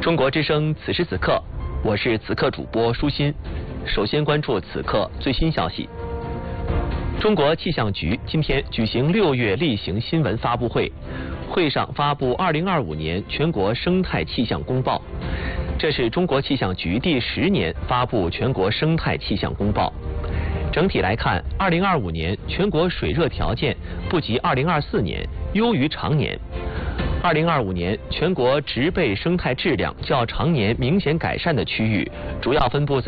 中国之声此时此刻，我是此刻主播舒心。首先关注此刻最新消息。中国气象局今天举行6月例行新闻发布会，会上发布2025年全国生态气象公报。这是中国气象局第10年发布全国生态气象公报。整体来看，2025年全国水热条件不及2024年，优于常年。2025年全国植被生态质量较常年明显改善的区域，主要分布在